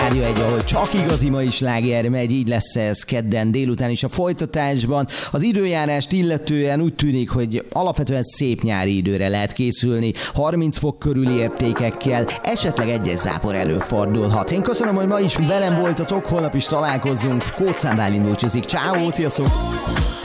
Rádió 1, ahol csak igazi mai sláger megy, így lesz ez kedden délután is a folytatásban. Az időjárást illetően úgy tűnik, hogy alapvetően szép nyári időre lehet készülni, 30 fok körüli értékekkel, esetleg egy-egy zápor előfordulhat. Én köszönöm, hogy ma is velem voltatok, holnap is találkozzunk. Kócán Bálint búcsúzik. Ciao, sziasztok!